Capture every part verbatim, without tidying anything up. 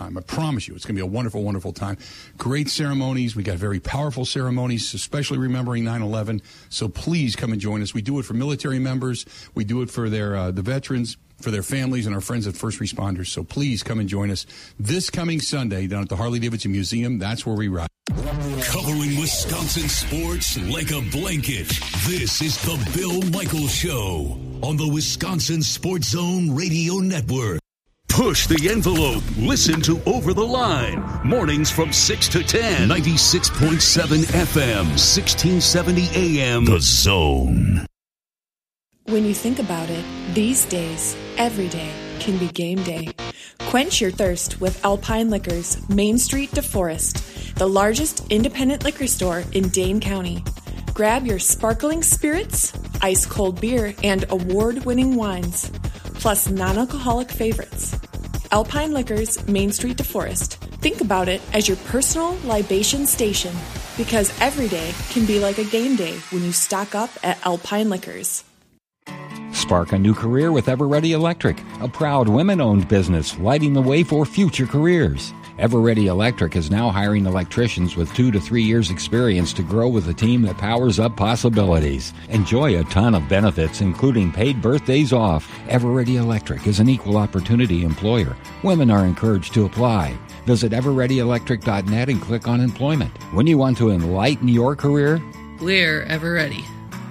time. I promise you, it's going to be a wonderful, wonderful time. Great ceremonies. We got very powerful ceremonies, especially remembering nine eleven. So please come and join us. We do it for military members. We do it for their uh, the veterans, for their families, and our friends at first responders. So please come and join us this coming Sunday down at the Harley-Davidson Museum. That's where we ride. Covering Wisconsin sports like a blanket. This is the Bill Michaels Show on the Wisconsin Sports Zone Radio Network. Push the envelope. Listen to Over the Line. Mornings from six to ten. ninety-six point seven F M, sixteen seventy A M. The Zone. When you think about it, these days, every day can be game day. Quench your thirst with Alpine Liquors, Main Street DeForest, the largest independent liquor store in Dane County. Grab your sparkling spirits, ice-cold beer, and award-winning wines, plus non-alcoholic favorites. Alpine Liquors, Main Street DeForest. Think about it as your personal libation station, because every day can be like a game day when you stock up at Alpine Liquors. Spark a new career with Everready Electric, a proud women-owned business lighting the way for future careers. Everready Electric is now hiring electricians with two to three years experience to grow with a team that powers up possibilities. Enjoy a ton of benefits, including paid birthdays off. Everready Electric is an equal opportunity employer. Women are encouraged to apply. Visit everready electric dot net and click on employment. When you want to enlighten your career, we're Everready.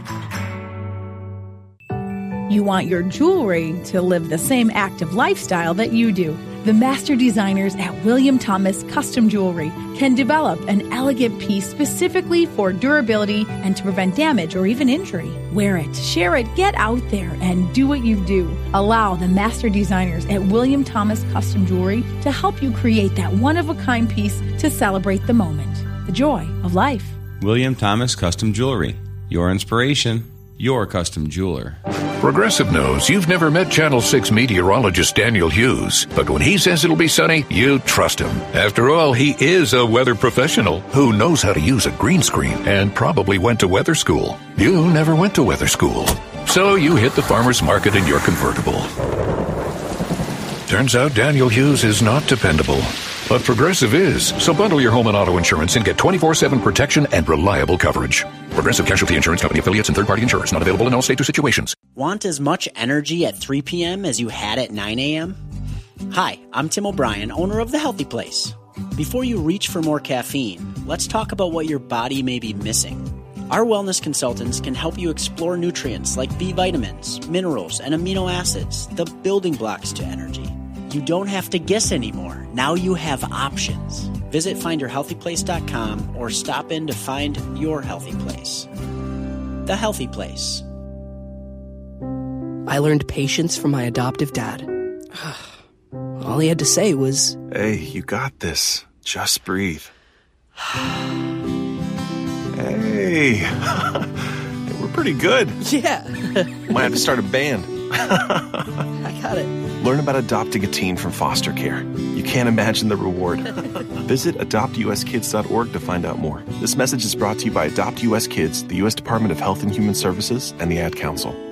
You want your jewelry to live the same active lifestyle that you do. The master designers at William Thomas Custom Jewelry can develop an elegant piece specifically for durability and to prevent damage or even injury. Wear it, share it, get out there and do what you do. Allow the master designers at William Thomas Custom Jewelry to help you create that one-of-a-kind piece to celebrate the moment, the joy of life. William Thomas Custom Jewelry. Your inspiration, your custom jeweler. Progressive knows you've never met Channel six meteorologist Daniel Hughes, but when he says it'll be sunny, you trust him. After all, he is a weather professional who knows how to use a green screen and probably went to weather school. You never went to weather school, so you hit the farmer's market in your convertible. Turns out Daniel Hughes is not dependable, but Progressive is. So bundle your home and auto insurance and get twenty-four seven protection and reliable coverage. Progressive Casualty Insurance Company affiliates and third-party insurers. Not available in all states or situations. Want as much energy at three p.m. as you had at nine a.m.? Hi, I'm Tim O'Brien, owner of The Healthy Place. Before you reach for more caffeine, let's talk about what your body may be missing. Our wellness consultants can help you explore nutrients like B vitamins, minerals, and amino acids, the building blocks to energy. You don't have to guess anymore. Now you have options. Visit find your healthy place dot com or stop in to find your healthy place. The Healthy Place. I learned patience from my adoptive dad. All he had to say was, "Hey, you got this. Just breathe." Hey, we're pretty good. Yeah. Might have to start a band. I got it. Learn about adopting a teen from foster care. You can't imagine the reward. Visit adopt u s kids dot org to find out more. This message is brought to you by Adopt U S Kids, the U S Department of Health and Human Services, and the Ad Council.